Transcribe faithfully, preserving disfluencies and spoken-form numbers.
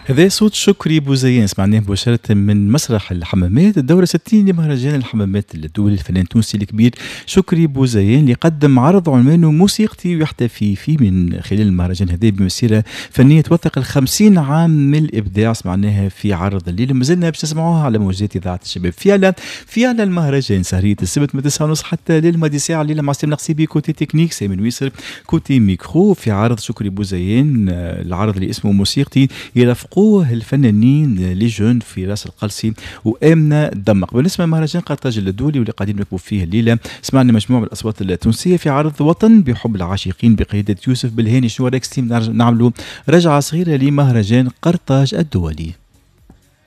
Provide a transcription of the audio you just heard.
هذا صوت شكري بوزيان سمعناه مباشرة من مسرح الحمامات الدورة ستين لمهرجان الحمامات الدولي. الفنان التونسي الكبير شكري بوزيان اللي قدم عرض عنوانه موسيقتي ويحتفي فيه من خلال المهرجان هذا بمسيرة فنية توثق الخمسين عام من الإبداع. سمعناها في عرض الليلة، مازلنا باش تسمعوها على موجات إذاعة الشباب في على في على المهرجان سهرية السبت من تسعة ونص حتى للماضي ساعة الليلة مع سليم القصيبي كوتي تكنيك، سامي ويسر كوتي ميكرو في عرض شكري بوزيان. العرض اللي اسمه موسيقتي يرافقوه الفنانين لي جون في راس القلسي وآمنة دمق. بالنسبة لمهرجان قرطاج الدولي واللي قاعدين نركبوا فيه الليلة، سمعنا مجموعة من الأصوات التونسية في عرض وطن بحب العاشقين بقيادة يوسف بالهاني. شنو رايك ستيم نعملوا رجعة صغيرة لمهرجان قرطاج الدولي؟